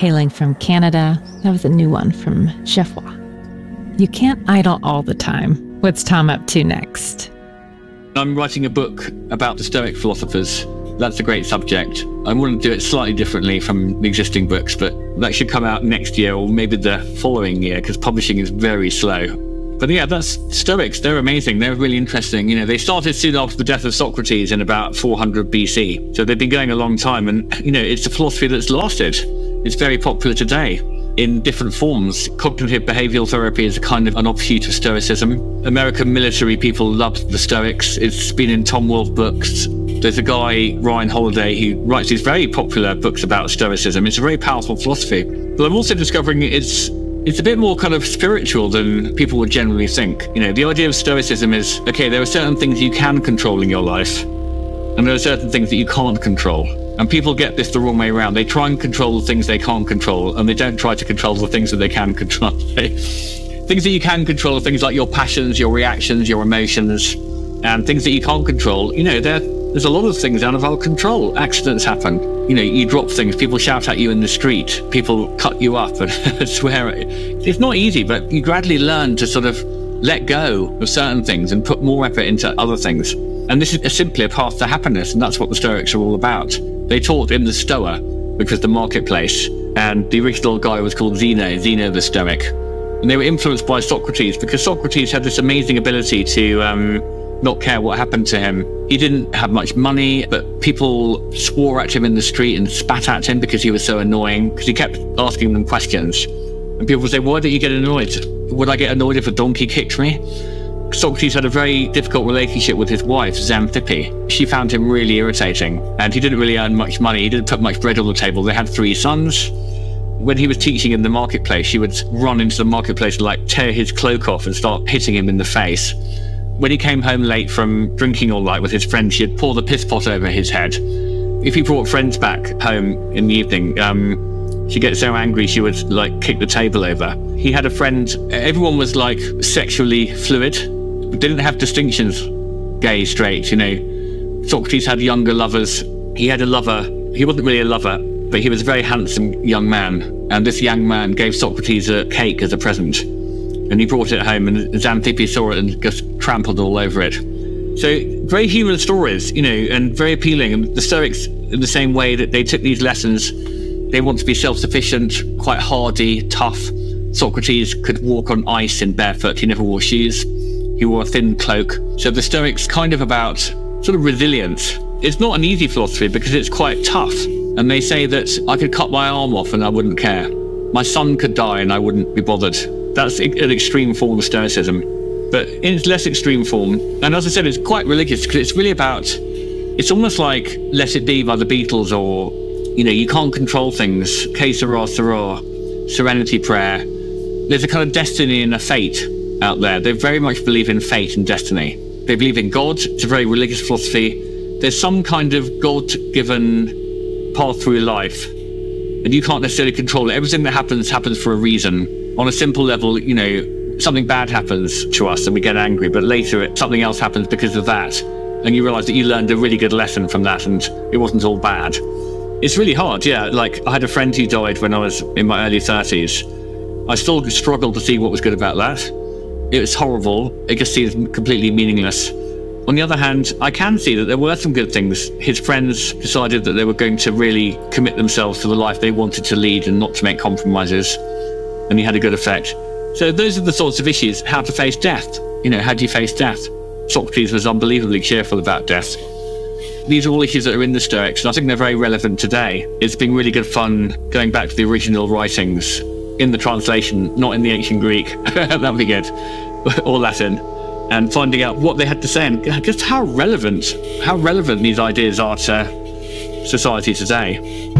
hailing from Canada. That was a new one from Geoffroy. You can't idle all the time. What's Tom up to next? I'm writing a book about the Stoic philosophers. That's a great subject. I want to do it slightly differently from the existing books, but that should come out next year or maybe the following year, because publishing is very slow. But yeah, that's Stoics. They're amazing. They're really interesting. You know, they started soon after the death of Socrates in about 400 BC. So they've been going a long time. And, you know, it's a philosophy that's lasted. It's very popular today in different forms. Cognitive behavioral therapy is a kind of an offshoot of Stoicism. American military people loved the Stoics. It's been in Tom Wolfe books. There's a guy, Ryan Holiday, who writes these very popular books about Stoicism. It's a very powerful philosophy. But I'm also discovering it's a bit more kind of spiritual than people would generally think. You know, the idea of Stoicism is, okay, there are certain things you can control in your life, and there are certain things that you can't control. And people get this the wrong way around. They try and control the things they can't control, and they don't try to control the things that they can control. Things that you can control are things like your passions, your reactions, your emotions, and things that you can't control. You know, there's a lot of things out of our control. Accidents happen. You know, you drop things, people shout at you in the street, people cut you up and swear at you. It's not easy, but you gradually learn to sort of let go of certain things and put more effort into other things. And this is simply a path to happiness, and that's what the Stoics are all about. They taught in the Stoa, which was the marketplace, and the original guy was called Zeno the Stoic. And they were influenced by Socrates because Socrates had this amazing ability to not care what happened to him. He didn't have much money, but people swore at him in the street and spat at him because he was so annoying, because he kept asking them questions. And people would say, why don't you get annoyed? Would I get annoyed if a donkey kicked me? Socrates had a very difficult relationship with his wife, Xanthippe. She found him really irritating, and he didn't really earn much money. He didn't put much bread on the table. They had 3 sons. When he was teaching in the marketplace, she would run into the marketplace and like tear his cloak off and start hitting him in the face. When he came home late from drinking all night with his friends, she'd pour the piss pot over his head. If he brought friends back home in the evening, she'd get so angry she would like kick the table over. He had a friend, everyone was like sexually fluid, but didn't have distinctions, gay, straight, you know. Socrates had younger lovers. He had a lover. He wasn't really a lover, but he was a very handsome young man. And this young man gave Socrates a cake as a present. And he brought it home, and Xanthippe saw it and just trampled all over it. So very human stories, you know, and very appealing. And the Stoics, in the same way that they took these lessons, they want to be self-sufficient, quite hardy, tough. Socrates could walk on ice in barefoot. He never wore shoes. He wore a thin cloak. So the Stoics kind of about sort of resilience. It's not an easy philosophy because it's quite tough. And they say that I could cut my arm off and I wouldn't care. My son could die and I wouldn't be bothered. That's an extreme form of Stoicism. But in its less extreme form, and as I said, it's quite religious because it's really about, it's almost like Let It Be by the Beatles, or, you know, you can't control things, Que Sera, Sera, Serenity Prayer. There's a kind of destiny and a fate out there. They very much believe in fate and destiny. They believe in God. It's a very religious philosophy. There's some kind of God-given path through life, and you can't necessarily control it. Everything that happens for a reason. On a simple level, you know, something bad happens to us and we get angry, but later something else happens because of that. And you realize that you learned a really good lesson from that and it wasn't all bad. It's really hard, yeah. Like, I had a friend who died when I was in my early 30s. I still struggled to see what was good about that. It was horrible. It just seems completely meaningless. On the other hand, I can see that there were some good things. His friends decided that they were going to really commit themselves to the life they wanted to lead and not to make compromises. And he had a good effect. So those are the sorts of issues. How to face death. You know, how do you face death? Socrates was unbelievably cheerful about death. These are all issues that are in the Stoics, and I think they're very relevant today. It's been really good fun going back to the original writings in the translation, not in the ancient Greek. That'd be good. Or Latin. And finding out what they had to say and just how relevant these ideas are to society today.